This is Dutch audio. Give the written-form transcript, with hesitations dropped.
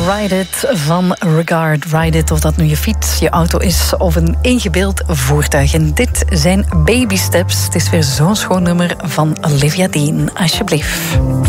Ride It van Regard. Ride It, of dat nu je fiets, je auto is of een ingebeeld voertuig. En dit zijn Baby Steps. Het is weer zo'n schoon nummer van Olivia Dean. Alsjeblieft.